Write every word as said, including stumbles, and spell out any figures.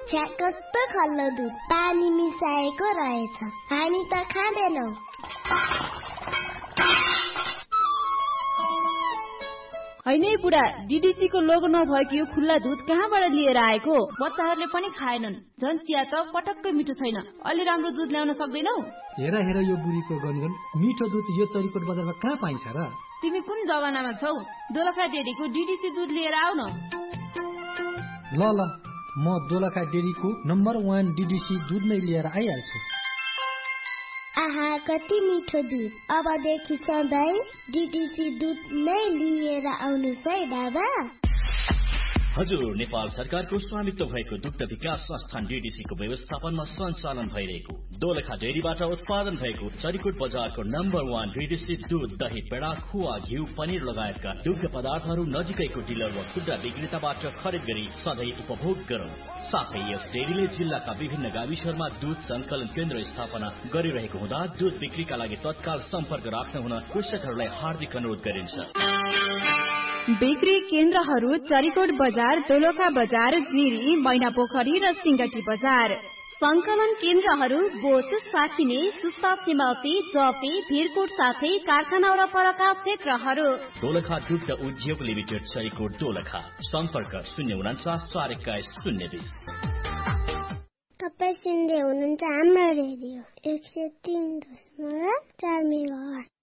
छ्या कस्तो खल्लो दुध पानी मिसाएको रहेछ हामी त खाँदैनौ हैन बुढा डीडीसी को लोगो नभएको यो खुल्ला दुध कहाँबाट लिएर आएको बच्चाहरूले पनि खाएनन् झन् चिया त पटक्कै मिठो छैन अलि राम्रो दुध ल्याउन सक्दैनौ हेर हेर यो बुढीको गनगन मिठो दुध यो चरीकोट बजारमा कहाँ पाइन्छ र तिमी कुन जमानामा छौ दोलखा डेरीको डीडीसी दुध लिएर आउ न ल ल म दोलखा डेरीको नम्बर वान डीडीसी दुध नै लिएर आइहाल्छु आहा कति मिठो दुध अबदेखि सधैँ डीडीसी दुध नै लिएर आउनुस् है बाबा हजुर नेपाल सरकारको स्वामित्व भएको दुग्ध विकास संस्थान डीडीसी को व्यवस्थापनमा सञ्चालन भइरहेको दोलखा डेरीबाट उत्पादन भएको चरीकोट बजारको नम्बर वान डीडीसी दूध दही पेडा खुवा घिउ पनिर लगायतका दुग्ध पदार्थहरू नजिकैको डिलर वा खुद्रा विक्रेताबाट खरिद गरी सधैँ उपभोग गरौं साथै यस डेरीले जिल्लाका विभिन्न गाविसहरूमा दूध संकलन केन्द्र स्थापना गरिरहेको हुँदा दूध बिक्रीका लागि तत्काल सम्पर्क राख्न हुन कृषकहरूलाई हार्दिक अनुरोध गरिन्छ बिक्री केन्द्रहरू चरीकोट बजार दोलखा बजार जिरी मैनापोखरी र सिंगटी बजार संकलन केन्द्रहरू बोच साखिने सुस्ता सिमौती जफे भिरकोट साथै कारखाना वरपरका क्षेत्रहरू दोलखा दुग्ध उद्योग लिमिटेड चरीकोट दोलखा सम्पर्क शून्य उनाचास चार एक्काइस शून्य बीस तपाईँ सुन्दै हुनुहुन्छ हाम्रो रेडियो एक सय तीन दशमलव चार मेगाहर्ज